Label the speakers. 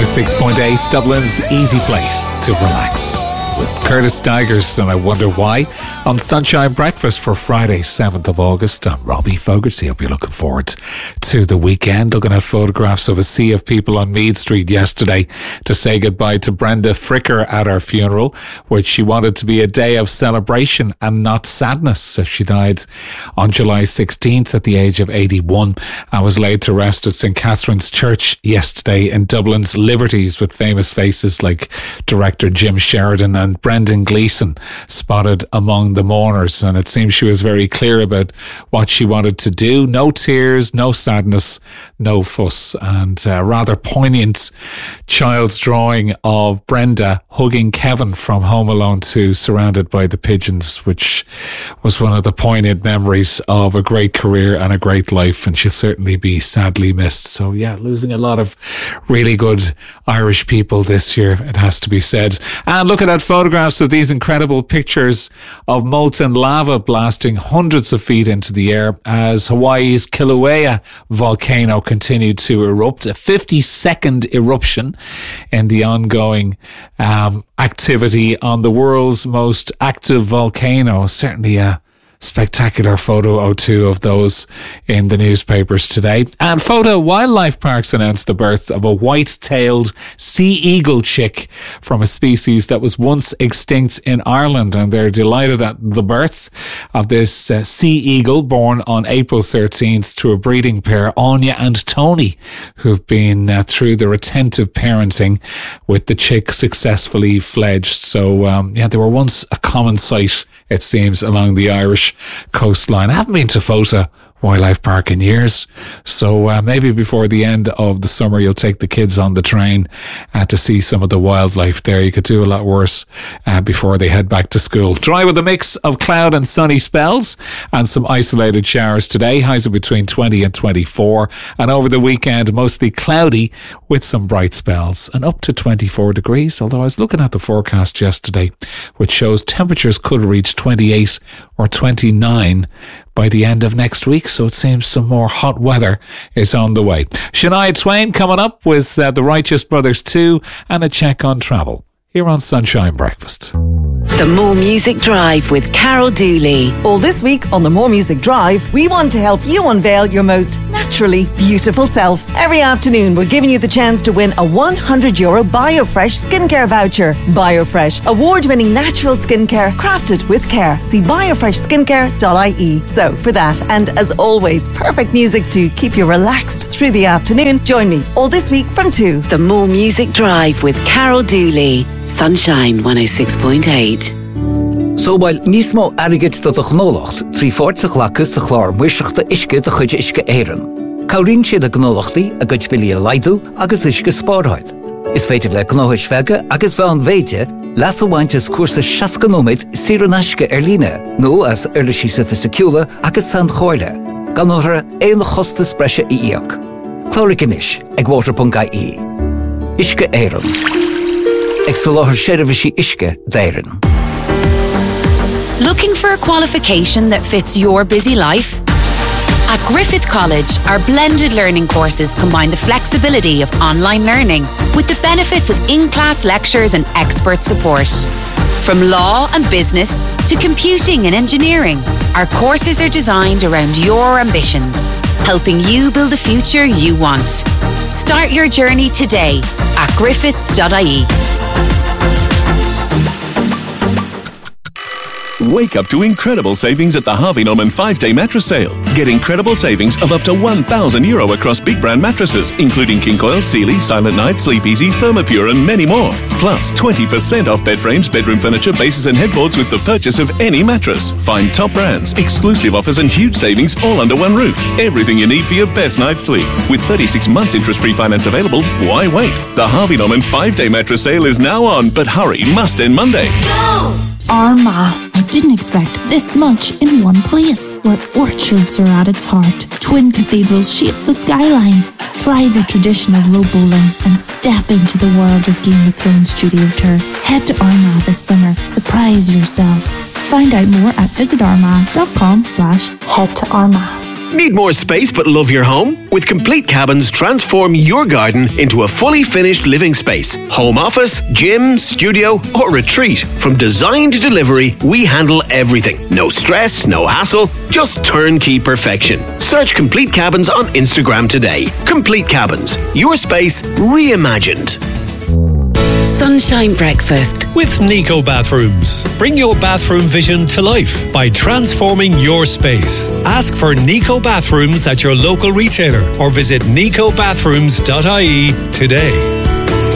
Speaker 1: 106.8, Dublin's easy place to relax. With Curtis Stigers and I Wonder Why on Sunshine Breakfast for Friday 7th of August. I'm Robbie Fogarty. Hope you're looking forward to the weekend. Looking at photographs of a sea of people on Meath Street yesterday to say goodbye to Brenda Fricker at her funeral, which she wanted to be a day of celebration and not sadness. So she died on July 16th at the age of 81 and was laid to rest at St. Catherine's Church yesterday in Dublin's Liberties, with famous faces like director Jim Sheridan and Brendan Gleeson spotted among the mourners. And it seems she was very clear about what she wanted to do. No tears, no sadness, no fuss. And a rather poignant child's drawing of Brenda hugging Kevin from Home Alone 2, surrounded by the pigeons, which was one of the poignant memories of a great career and a great life, and she'll certainly be sadly missed. So yeah, losing a lot of really good Irish people this year, it has to be said. And looking at photographs of these incredible pictures of molten lava blasting hundreds of feet into the air as Hawaii's Kilauea volcano continued to erupt, a 50-second eruption in the ongoing activity on the world's most active volcano. Certainly a spectacular photo or two of those in the newspapers today. And Photo Wildlife Parks announced the birth of a white-tailed sea eagle chick from a species that was once extinct in Ireland, and they're delighted at the birth of this sea eagle born on April 13th to a breeding pair, Anya and Tony, who've been through the retentive parenting with the chick successfully fledged. So they were once a common sight, it seems, along the Irish coastline. I haven't been to Photo Wildlife Park in years, so maybe before the end of the summer you'll take the kids on the train to see some of the wildlife there. You could do a lot worse before they head back to school. Dry with a mix of cloud and sunny spells and some isolated showers today. Highs of between 20 and 24, and over the weekend mostly cloudy with some bright spells and up to 24 degrees, although I was looking at the forecast yesterday which shows temperatures could reach 28 or 29 by the end of next week, so it seems some more hot weather is on the way. Shania Twain coming up with The Righteous Brothers 2 and a check on travel here on Sunshine Breakfast.
Speaker 2: The More Music Drive with Carol Dooley.
Speaker 3: All this week on the More Music Drive, we want to help you unveil your most naturally beautiful self. Every afternoon, we're giving you the chance to win a €100 BioFresh skincare voucher. BioFresh, award-winning natural skincare crafted with care. See biofreshskincare.ie. So for that, and as always, perfect music to keep you relaxed through the afternoon, join me all this week from 2.
Speaker 2: The More Music Drive with Carol Dooley. Sunshine 106.8.
Speaker 4: So while nismo arigit to the gnolacht, 3/4 lacus a chlár muisachta isce de chuide isce éireann. Caurín siad a gnolachtaí a gcuid bilí a laidú agus isce spáráil. Is féidir le gnóis feige agus bhean véide las bhaintes cuasa 60 nóid siar an isce líne, nó as eirlisí sophisticúla agus san choirle, gan nóra éon chosta spreise íoc. Chlóric ag water.ie. Isce éireann. Exoláthar séirmhísí isce d'éireann.
Speaker 5: Looking for a qualification that fits your busy life? At Griffith College, our blended learning courses combine the flexibility of online learning with the benefits of in-class lectures and expert support. From law and business to computing and engineering, our courses are designed around your ambitions, helping you build the future you want. Start your journey today at griffith.ie.
Speaker 6: Wake up to incredible savings at the Harvey Norman 5-day mattress sale. Get incredible savings of up to €1,000 across big brand mattresses, including King Coil, Sealy, Silent Night, Sleep Easy, Thermopure and many more. Plus 20% off bed frames, bedroom furniture, bases and headboards with the purchase of any mattress. Find top brands, exclusive offers and huge savings all under one roof. Everything you need for your best night's sleep. With 36 months interest-free finance available, why wait? The Harvey Norman 5-day mattress sale is now on, but hurry, must end Monday.
Speaker 5: Go!
Speaker 7: Armagh. I didn't expect this much in one place, where orchards are at its heart. Twin cathedrals shape the skyline. Try the tradition of low bowling and step into the world of Game of Thrones studio tour. Head to Armagh this summer. Surprise yourself. Find out more at visitarmagh.com/head to Armagh.
Speaker 8: Need more space but love your home? With Complete Cabins, transform your garden into a fully finished living space. Home office, gym, studio, or retreat. From design to delivery, we handle everything. No stress, no hassle, just turnkey perfection. Search Complete Cabins on Instagram today. Complete Cabins, your space reimagined.
Speaker 2: Sunshine Breakfast
Speaker 9: with Nico Bathrooms. Bring your bathroom vision to life by transforming your space. Ask for Nico Bathrooms at your local retailer or visit nicobathrooms.ie today.